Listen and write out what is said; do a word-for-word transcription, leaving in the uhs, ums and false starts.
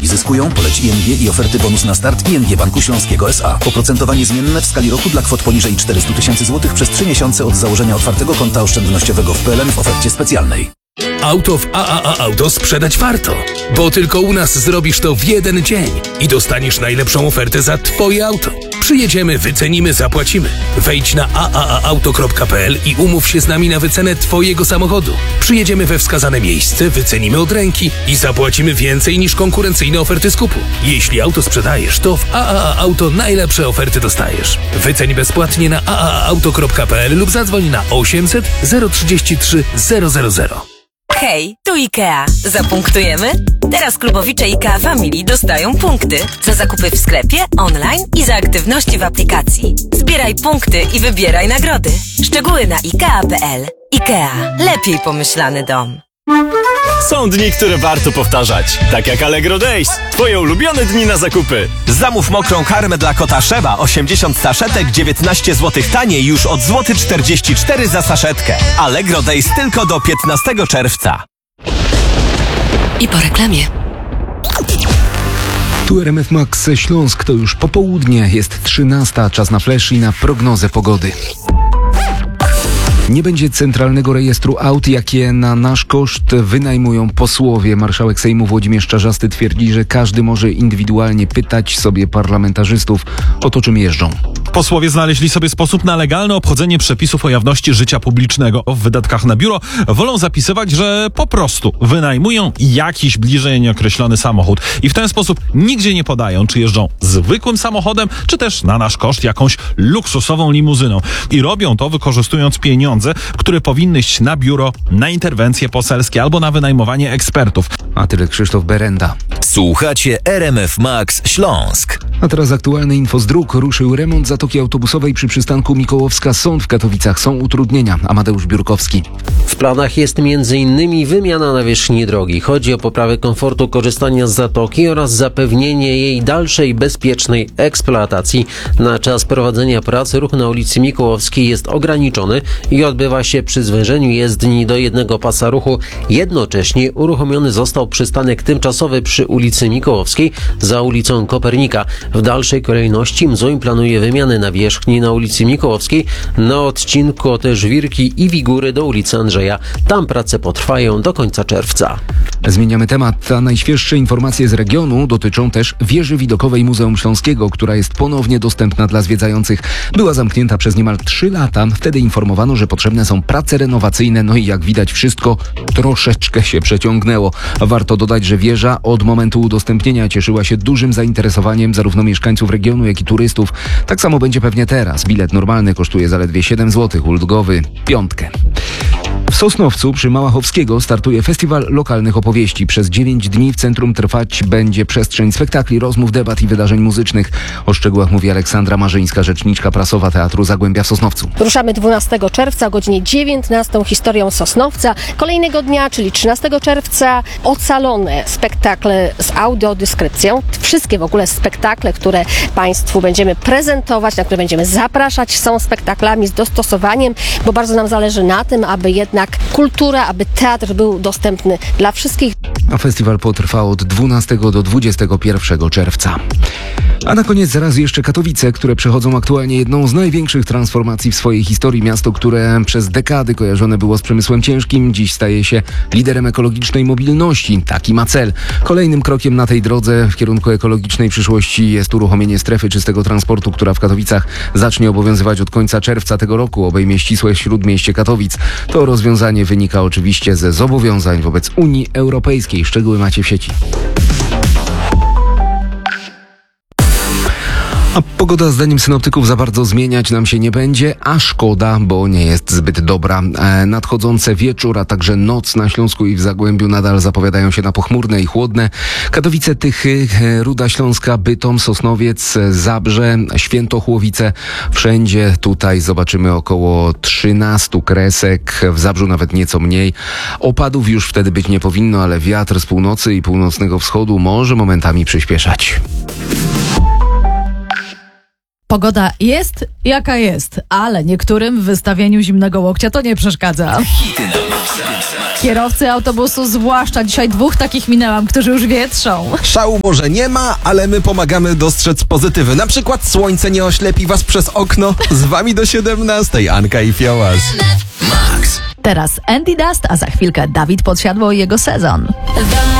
Drogi zyskują, poleć I N G i oferty bonus na start I N G Banku Śląskiego S A. Oprocentowanie zmienne w skali roku dla kwot poniżej czterysta tysięcy złotych przez trzy miesiące od założenia otwartego konta oszczędnościowego w P L N w ofercie specjalnej. Auto w A A A Auto sprzedać warto, bo tylko u nas zrobisz to w jeden dzień i dostaniesz najlepszą ofertę za Twoje auto. Przyjedziemy, wycenimy, zapłacimy. Wejdź na a a a auto kropka p l i umów się z nami na wycenę Twojego samochodu. Przyjedziemy we wskazane miejsce, wycenimy od ręki i zapłacimy więcej niż konkurencyjne oferty skupu. Jeśli auto sprzedajesz, to w A A A Auto najlepsze oferty dostajesz. Wyceń bezpłatnie na a a a auto kropka p l lub zadzwoń na osiemset zero trzydzieści trzy zero zero zero. Hej, tu IKEA. Zapunktujemy? Teraz klubowicze IKEA Family dostają punkty za zakupy w sklepie, online i za aktywności w aplikacji. Zbieraj punkty i wybieraj nagrody. Szczegóły na ikea kropka p l. IKEA. Lepiej pomyślany dom. Są dni, które warto powtarzać. Tak jak Allegro Days. Twoje ulubione dni na zakupy. Zamów mokrą karmę dla kota Szeba osiemdziesiąt saszetek, dziewiętnaście złotych taniej już od złoty czterdzieści cztery za saszetkę. Allegro Days tylko do piętnastego czerwca. I po reklamie. Tu R M F Max Śląsk, to już popołudnie, jest trzynasta, czas na flash i na prognozę pogody. Nie będzie centralnego rejestru aut, jakie na nasz koszt wynajmują posłowie. Marszałek Sejmu Włodzimierz Czarzasty twierdzi, że każdy może indywidualnie pytać sobie parlamentarzystów, o to czym jeżdżą. Posłowie znaleźli sobie sposób na legalne obchodzenie przepisów o jawności życia publicznego. W wydatkach na biuro wolą zapisywać, że po prostu wynajmują jakiś bliżej nieokreślony samochód. I w ten sposób nigdzie nie podają, czy jeżdżą zwykłym samochodem, czy też na nasz koszt jakąś luksusową limuzyną. I robią to wykorzystując pieniądze, które powinny iść na biuro, na interwencje poselskie albo na wynajmowanie ekspertów. A tyle Krzysztof Berenda. Słuchacie R M F Max Śląsk. A teraz aktualne info z dróg. Ruszył remont zatoki autobusowej przy przystanku Mikołowska-Sąd w Katowicach. Są utrudnienia. Amadeusz Biurkowski. W planach jest między innymi wymiana nawierzchni drogi. Chodzi o poprawę komfortu korzystania z zatoki oraz zapewnienie jej dalszej bezpiecznej eksploatacji. Na czas prowadzenia pracy ruch na ulicy Mikołowskiej jest ograniczony i odbywa się przy zwężeniu jezdni do jednego pasa ruchu. Jednocześnie uruchomiony został przystanek tymczasowy przy ulicy Mikołowskiej za ulicą Kopernika. W dalszej kolejności M Z U M planuje wymianę nawierzchni na ulicy Mikołowskiej na odcinku od Żwirki i Wigury do ulicy Andrzeja. Tam prace potrwają do końca czerwca. Zmieniamy temat, a najświeższe informacje z regionu dotyczą też wieży widokowej Muzeum Śląskiego, która jest ponownie dostępna dla zwiedzających. Była zamknięta przez niemal trzy lata. Wtedy informowano, że potrzebne są prace renowacyjne, no i jak widać wszystko troszeczkę się przeciągnęło. Warto dodać, że wieża od momentu udostępnienia cieszyła się dużym zainteresowaniem zarówno mieszkańców regionu, jak i turystów. Tak samo będzie pewnie teraz. Bilet normalny kosztuje zaledwie siedem złotych, ulgowy piątkę. W Sosnowcu przy Małachowskiego startuje festiwal lokalnych opowieści. Przez dziewięć dni w centrum trwać będzie przestrzeń spektakli, rozmów, debat i wydarzeń muzycznych. O szczegółach mówi Aleksandra Marzyńska, rzeczniczka prasowa Teatru Zagłębia w Sosnowcu. Ruszamy dwunastego czerwca o godzinie dziewiętnastej historią Sosnowca. Kolejnego dnia, czyli trzynastego czerwca, ocalone spektakle z audiodeskrypcją. Wszystkie w ogóle spektakle, które Państwu będziemy prezentować, na które będziemy zapraszać, są spektaklami z dostosowaniem, bo bardzo nam zależy na tym, aby jednak kultura, aby teatr był dostępny dla wszystkich. A festiwal potrwa od dwunastego do dwudziestego pierwszego czerwca. A na koniec zaraz jeszcze Katowice, które przechodzą aktualnie jedną z największych transformacji w swojej historii. Miasto, które przez dekady kojarzone było z przemysłem ciężkim, dziś staje się liderem ekologicznej mobilności. Taki ma cel. Kolejnym krokiem na tej drodze w kierunku ekologicznej przyszłości jest uruchomienie strefy czystego transportu, która w Katowicach zacznie obowiązywać od końca czerwca tego roku. Obejmie ścisłe śródmieście Katowic. To rozwiązanie wynika oczywiście ze zobowiązań wobec Unii Europejskiej. Szczegóły macie w sieci. A pogoda zdaniem synoptyków za bardzo zmieniać nam się nie będzie, a szkoda, bo nie jest zbyt dobra. E, nadchodzące wieczór, a także noc na Śląsku i w Zagłębiu nadal zapowiadają się na pochmurne i chłodne. Katowice, Tychy, Ruda Śląska, Bytom, Sosnowiec, Zabrze, Świętochłowice. Wszędzie tutaj zobaczymy około trzynastu kresek, w Zabrzu nawet nieco mniej. Opadów już wtedy być nie powinno, ale wiatr z północy i północnego wschodu może momentami przyspieszać. Pogoda jest jaka jest, ale niektórym w wystawieniu zimnego łokcia to nie przeszkadza. Hity na Kierowcy autobusu, zwłaszcza dzisiaj dwóch takich minęłam, którzy już wietrzą. Szału może nie ma, ale my pomagamy dostrzec pozytywy. Na przykład słońce nie oślepi was przez okno. Z wami do siedemnastej Anka i Fiołas. Teraz Andy Dust, a za chwilkę Dawid Podsiadło i jego sezon.